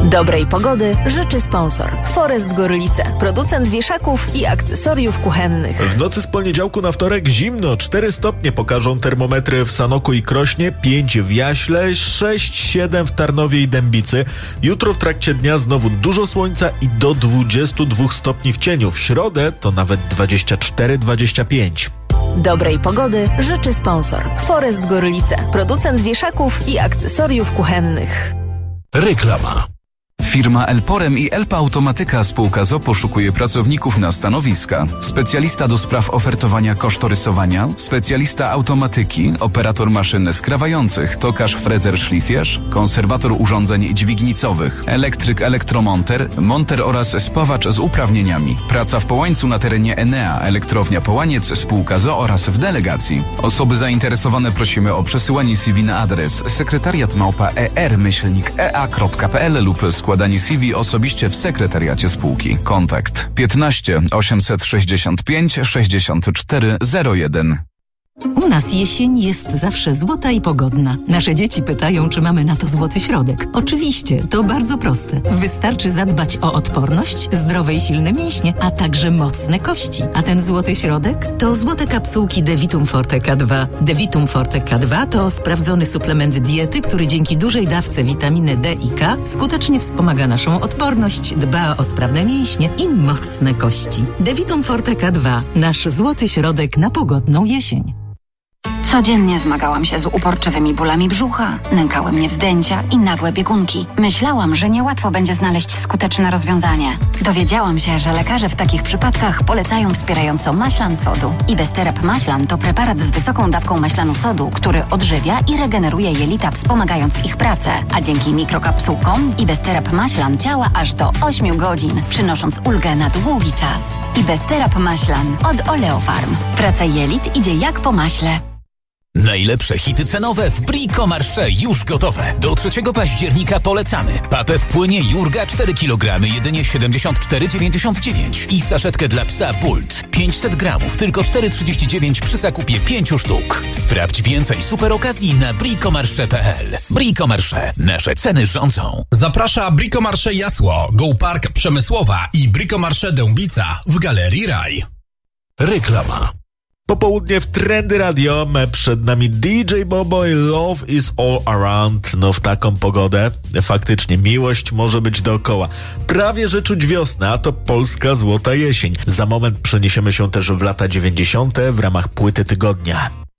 Dobrej pogody życzy sponsor Forest Gorlice, producent wieszaków i akcesoriów kuchennych. W nocy z poniedziałku na wtorek zimno, 4 stopnie pokażą termometry w Sanoku i Krośnie, 5 w Jaśle, 6-7 w Tarnowie i Dębicy. Jutro w trakcie dnia znowu dużo słońca i do 22 stopni w cieniu. W środę to nawet 24-25. Dobrej pogody życzy sponsor Forest Gorlice, producent wieszaków i akcesoriów kuchennych. Reklama. Firma Elporem i Elpa Automatyka spółka z o.o. poszukuje pracowników na stanowiska. Specjalista do spraw ofertowania kosztorysowania, specjalista automatyki, operator maszyn skrawających, tokarz, frezer, szlifierz, konserwator urządzeń dźwignicowych, elektryk, elektromonter, monter oraz spawacz z uprawnieniami. Praca w Połańcu na terenie Enea, elektrownia Połaniec, spółka z o.o. oraz w delegacji. Osoby zainteresowane prosimy o przesyłanie CV na adres sekretariat@er-ea.pl lub składanie CV osobiście w sekretariacie spółki. Kontakt 15 865 64 01. U nas jesień jest zawsze złota i pogodna. Nasze dzieci pytają, czy mamy na to złoty środek. Oczywiście, to bardzo proste. Wystarczy zadbać o odporność, zdrowe i silne mięśnie, a także mocne kości. A ten złoty środek? To złote kapsułki Devitum Forte K2. Devitum Forte K2 to sprawdzony suplement diety, który dzięki dużej dawce witaminy D i K skutecznie wspomaga naszą odporność, dba o sprawne mięśnie i mocne kości. Devitum Forte K2. Nasz złoty środek na pogodną jesień. Codziennie zmagałam się z uporczywymi bólami brzucha, nękały mnie wzdęcia i nagłe biegunki. Myślałam, że niełatwo będzie znaleźć skuteczne rozwiązanie. Dowiedziałam się, że lekarze w takich przypadkach polecają wspierająco maślan sodu. Ibesterab maślan to preparat z wysoką dawką maślanu sodu, który odżywia i regeneruje jelita, wspomagając ich pracę. A dzięki mikrokapsułkom Ibesterab maślan działa aż do 8 godzin, przynosząc ulgę na długi czas. Ibesterab maślan od Oleofarm. Praca jelit idzie jak po maśle. Najlepsze hity cenowe w Brico Marché już gotowe. Do 3 października polecamy. Papę w płynie Jurga 4 kg, jedynie 74,99 i saszetkę dla psa Bult 500 gramów, tylko 4,39 przy zakupie 5 sztuk. Sprawdź więcej super okazji na bricomarché.pl. Brico Marché. Nasze ceny rządzą. Zaprasza Brico Marché Jasło, Go Park Przemysłowa i Brico Marché Dębica w Galerii Raj. Reklama. Popołudnie w Trendy Radio, przed nami DJ Bobo i Love is All Around. No w taką pogodę faktycznie miłość może być dookoła. Prawie że czuć wiosnę, a to polska złota jesień. Za moment przeniesiemy się też w lata 90. w ramach płyty tygodnia.